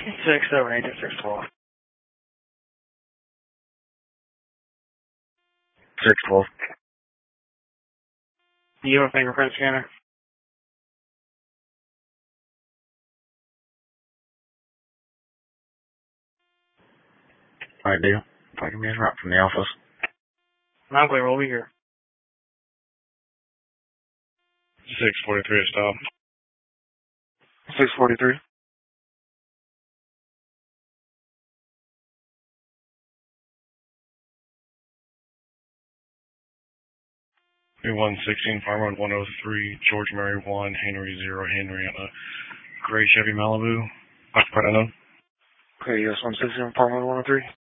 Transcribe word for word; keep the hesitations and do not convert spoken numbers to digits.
Six seven eight six twelve. Six twelve. Do you have a fingerprint scanner? I do. If I can be interrupted from the office. Not clear, we'll be here. Six forty three stop. Six forty three. one sixteen Farmwood one oh three, George Mary one, Henry zero, Henry on a gray Chevy Malibu. Occupied unknown. Okay, yes, one sixteen Farmwood one oh three.